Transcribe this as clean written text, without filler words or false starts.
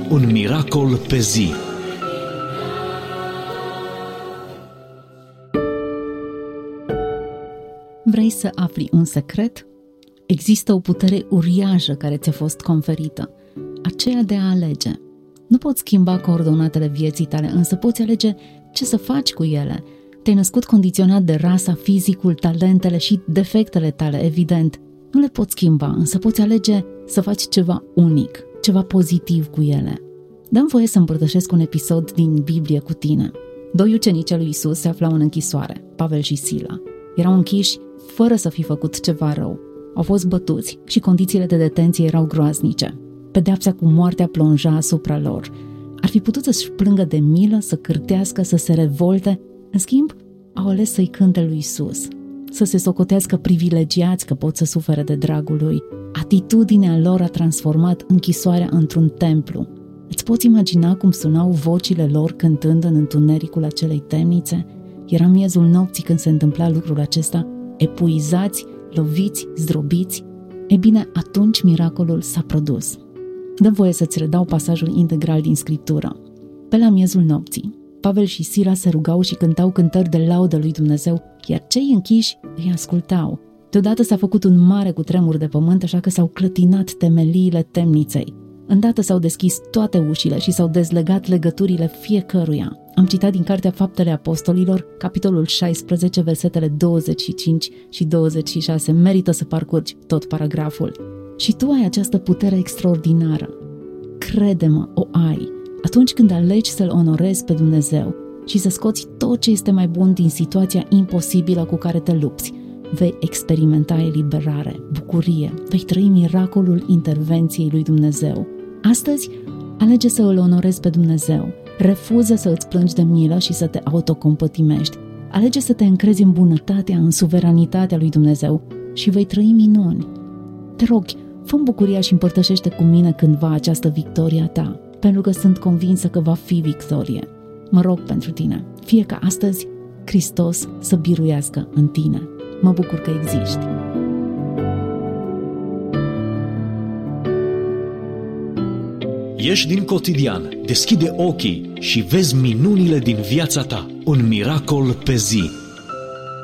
Un miracol pe zi. Vrei să afli un secret? Există o putere uriașă care ți-a fost conferită, aceea de a alege. Nu poți schimba coordonatele vieții tale, însă poți alege ce să faci cu ele. Te-ai născut condiționat de rasa, fizicul, talentele și defectele tale, evident. Nu le poți schimba, însă poți alege să faci ceva unic, ceva pozitiv cu ele. Dă-mi voie să împărtășesc un episod din Biblie cu tine. Doi ucenici ai lui Iisus se aflau în închisoare, Pavel și Sila. Erau închiși fără să fi făcut ceva rău. Au fost bătuți și condițiile de detenție erau groaznice. Pedeapsa cu moartea plonja asupra lor. Ar fi putut să-și plângă de milă, să cârtească, să se revolte. În schimb, au ales să-i cânte lui Iisus, să se socotească privilegiați că pot să sufere de dragul lui. Atitudinea lor a transformat închisoarea într-un templu. Îți poți imagina cum sunau vocile lor cântând în întunericul acelei temnițe? Era miezul nopții când se întâmpla lucrul acesta, epuizați, loviți, zdrobiți. E bine, atunci miracolul s-a produs. Dă-mi voie să-ți redau pasajul integral din Scriptură. Pe la miezul nopții, Pavel și Sila se rugau și cântau cântări de laudă lui Dumnezeu, iar cei închiși îi ascultau. Deodată s-a făcut un mare cutremur de pământ, așa că s-au clătinat temeliile temniței. Îndată s-au deschis toate ușile și s-au dezlegat legăturile fiecăruia. Am citat din Cartea Faptele Apostolilor, capitolul 16, versetele 25 și 26. Merită să parcurgi tot paragraful. Și tu ai această putere extraordinară. Crede-mă, o ai. Atunci când alegi să-L onorezi pe Dumnezeu și să scoți tot ce este mai bun din situația imposibilă cu care te lupți, vei experimenta eliberare, bucurie, vei trăi miracolul intervenției lui Dumnezeu. Astăzi, alege să îl onorezi pe Dumnezeu. Refuză să îți plângi de milă și să te autocompătimești. Alege să te încrezi în bunătatea, în suveranitatea lui Dumnezeu și vei trăi minuni. Te rog, fă-mi bucuria și împărtășește cu mine cândva această victorie a ta, pentru că sunt convinsă că va fi victorie. Mă rog pentru tine, fie ca astăzi Hristos să biruiască în tine. Mă bucur că existi. Ieși din cotidian, deschide ochii și vezi minunile din viața ta. Un miracol pe zi.